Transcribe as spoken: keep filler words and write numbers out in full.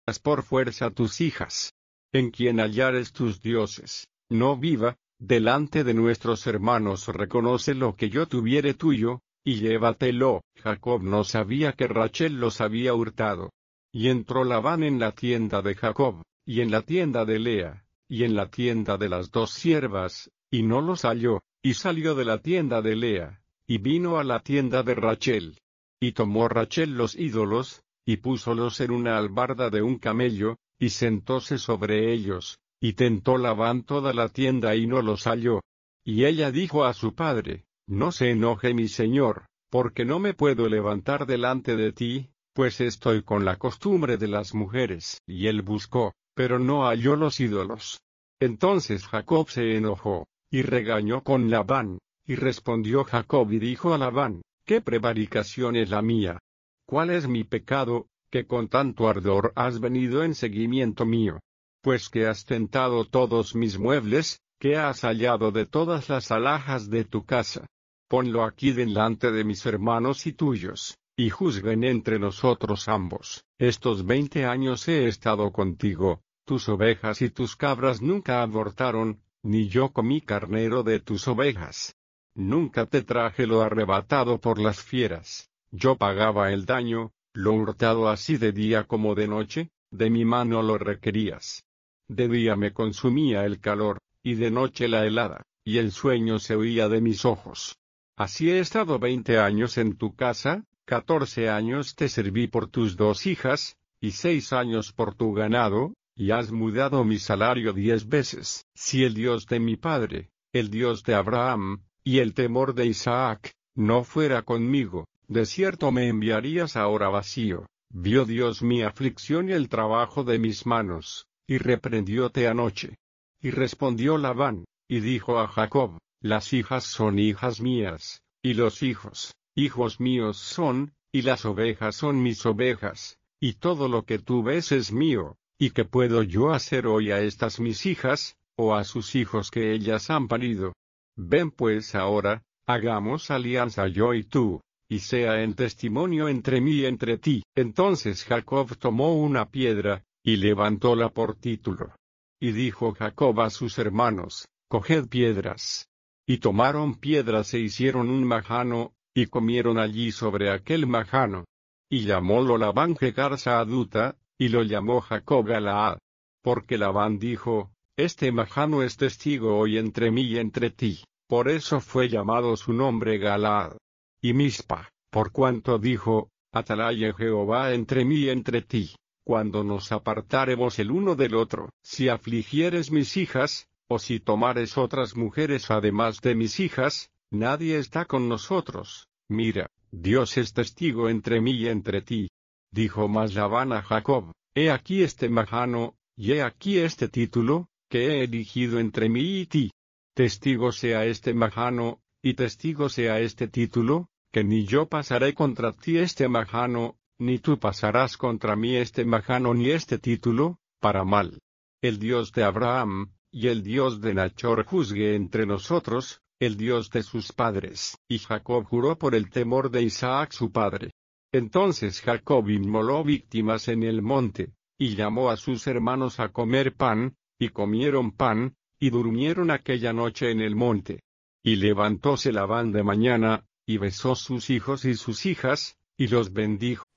por fuerza tus hijas. En quien hallares tus dioses, no viva, delante de nuestros hermanos reconoce lo que yo tuviere tuyo, y llévatelo. Jacob no sabía que Rachel los había hurtado. Y entró Labán en la tienda de Jacob, y en la tienda de Lea, y en la tienda de las dos siervas, y no los halló, y salió de la tienda de Lea, y vino a la tienda de Rachel. Y tomó Rachel los ídolos, y púsolos en una albarda de un camello, y sentóse sobre ellos, y tentó Labán toda la tienda y no los halló. Y ella dijo a su padre, no se enoje mi señor, porque no me puedo levantar delante de ti, pues estoy con la costumbre de las mujeres. Y él buscó, pero no halló los ídolos. Entonces Jacob se enojó, y regañó con Labán, y respondió Jacob y dijo a Labán, ¿qué prevaricación es la mía? ¿Cuál es mi pecado, que con tanto ardor has venido en seguimiento mío? Pues que has tentado todos mis muebles, que has hallado de todas las alhajas de tu casa. Ponlo aquí delante de mis hermanos y tuyos, y juzguen entre nosotros ambos. Estos veinte años he estado contigo, tus ovejas y tus cabras nunca abortaron, ni yo comí carnero de tus ovejas. Nunca te traje lo arrebatado por las fieras, yo pagaba el daño, lo hurtado así de día como de noche, de mi mano lo requerías. De día me consumía el calor, y de noche la helada, y el sueño se huía de mis ojos. Así he estado veinte años en tu casa, catorce años te serví por tus dos hijas, y seis años por tu ganado, y has mudado mi salario diez veces. Si el Dios de mi padre, el Dios de Abraham, y el temor de Isaac, no fuera conmigo, de cierto me enviarías ahora vacío. Vio Dios mi aflicción y el trabajo de mis manos, y reprendióte anoche. Y respondió Labán, y dijo a Jacob, las hijas son hijas mías, y los hijos, hijos míos son, y las ovejas son mis ovejas, y todo lo que tú ves es mío, y qué puedo yo hacer hoy a estas mis hijas, o a sus hijos que ellas han parido. Ven pues ahora, hagamos alianza yo y tú, y sea en testimonio entre mí y entre ti. Entonces Jacob tomó una piedra, y levantóla por título. Y dijo Jacob a sus hermanos, coged piedras. Y tomaron piedras e hicieron un majano, y comieron allí sobre aquel majano. Y llamólo Labán Jegar Saaduta, y lo llamó Jacob Galaad. Porque Labán dijo, este majano es testigo hoy entre mí y entre ti, por eso fue llamado su nombre Galaad. Y Mispa, por cuanto dijo, atalaya Jehová entre mí y entre ti, cuando nos apartaremos el uno del otro. Si afligieres mis hijas, o si tomares otras mujeres además de mis hijas, nadie está con nosotros. Mira, Dios es testigo entre mí y entre ti. Dijo más Labán a Jacob, he aquí este majano, y he aquí este título, que he erigido entre mí y ti. Testigo sea este majano, y testigo sea este título, que ni yo pasaré contra ti este majano, ni tú pasarás contra mí este majano ni este título, para mal. El Dios de Abraham, y el Dios de Nachor juzgue entre nosotros, el Dios de sus padres. Y Jacob juró por el temor de Isaac su padre. Entonces Jacob inmoló víctimas en el monte, y llamó a sus hermanos a comer pan, y comieron pan, y durmieron aquella noche en el monte. Y levantóse Labán de mañana, y besó sus hijos y sus hijas, y los bendijo.